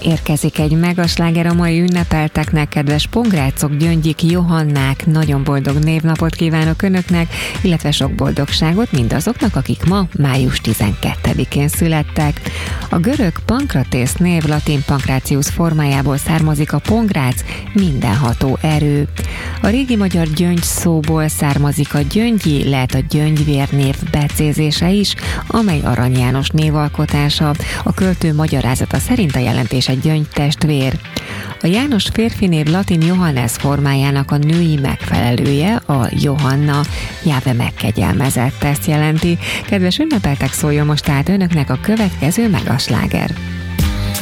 Érkezik egy megasláger a mai ünnepelteknek, kedves pongrácok, gyöngyik, Johannák, nagyon boldog névnapot kívánok önöknek, illetve sok boldogságot mindazoknak, akik ma május 12-én születtek. A görög Pankratész név latin Pancratius formájából származik a pongrác, mindenható erő. A régi magyar gyöngy szóból származik a gyöngyi, lehet a gyöngyvér név becézése is, amely Arany János névalkotása. A költő magyarázata szerint a jelentés egy gyöngytestvér. A János férfi név latin Johannes formájának a női megfelelője, a Johanna, Jáve megkegyelmezett, ezt jelenti. Kedves ünnepeltek, szóljon most tehát önöknek a következő megasláger.